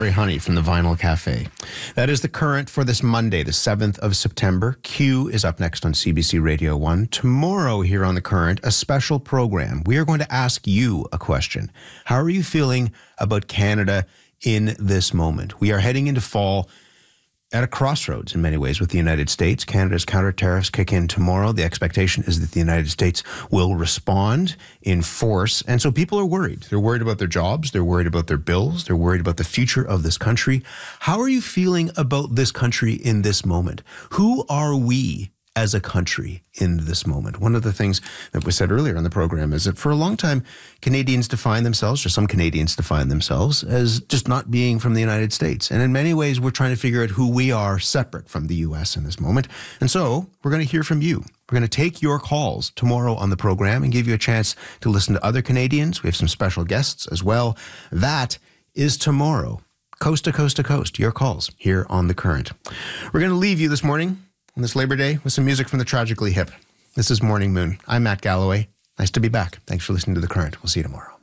Honey from the Vinyl Cafe. That is the current for this Monday, the 7th of September. Q is up next on CBC Radio 1. Tomorrow here on The Current, a special program. We are going to ask you a question. How are you feeling about Canada in this moment? We are heading into fall at a crossroads in many ways with the United States. Canada's counter tariffs kick in tomorrow. The expectation is that the United States will respond in force. And so people are worried. They're worried about their jobs. They're worried about their bills. They're worried about the future of this country. How are you feeling about this country in this moment? Who are we as a country in this moment? One of the things that was said earlier on the program is that for a long time, Canadians define themselves, or some Canadians define themselves, as just not being from the United States. And in many ways, we're trying to figure out who we are separate from the U.S. in this moment. And so we're going to hear from you. We're going to take your calls tomorrow on the program and give you a chance to listen to other Canadians. We have some special guests as well. That is tomorrow, coast to coast to coast, your calls here on The Current. We're going to leave you this morning on this Labor Day with some music from the Tragically Hip. This is Morning Moon. I'm Matt Galloway. Nice to be back. Thanks for listening to The Current. We'll see you tomorrow.